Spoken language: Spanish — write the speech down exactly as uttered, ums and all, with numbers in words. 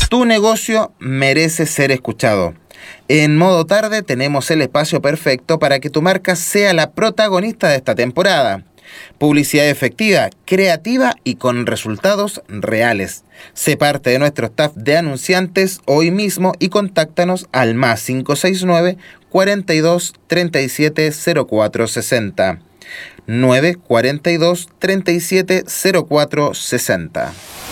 Tu negocio merece ser escuchado. En Modo Tarde tenemos el espacio perfecto para que tu marca sea la protagonista de esta temporada. Publicidad efectiva, creativa y con resultados reales. Sé parte de nuestro staff de anunciantes hoy mismo y contáctanos al más cinco seis nueve, cuarenta y dos, treinta y siete, cero cuatro sesenta. nueve cuarenta y dos, treinta y siete, cero cuatro sesenta.